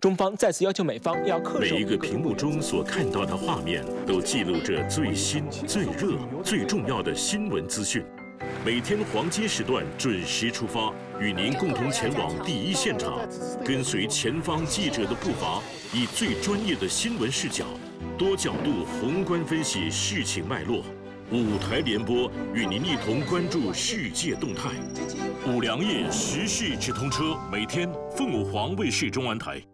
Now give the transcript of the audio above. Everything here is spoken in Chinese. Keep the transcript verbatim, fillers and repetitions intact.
中方再次要求美方要恪守。 每一个屏幕中所看到的画面，都记录着最新、最热、最重要的新闻资讯。每天黄金时段准时出发，与您共同前往第一现场，跟随前方记者的步伐，以最专业的新闻视角，多角度宏观分析事情脉络。五台联播与您一同关注世界动态。五粮液时事直通车，每天凤凰卫视中文台。